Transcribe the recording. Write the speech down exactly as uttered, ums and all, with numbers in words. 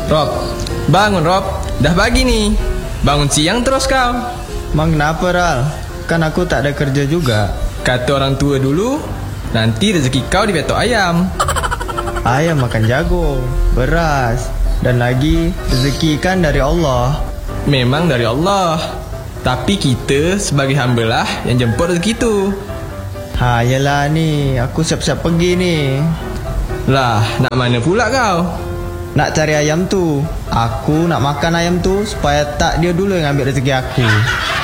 Rob, bangun Rob. Dah pagi nih. Bangun siang terus kau. Mang kenapa Ral? Kan aku tak ada kerja juga. Kata orang tua dulu, nanti rezeki kau dipetok ayam. Ayam makan jagung, beras, dan lagi rezeki kan dari Allah. Memang dari Allah, tapi kita sebagai hamba lah yang jemput rezeki itu. Ha, yelah ni, aku siap-siap pergi ni. Lah, nak mana pula kau? Nak cari ayam tu. Aku nak makan ayam tu supaya tak dia dulu yang ambil rezeki aku.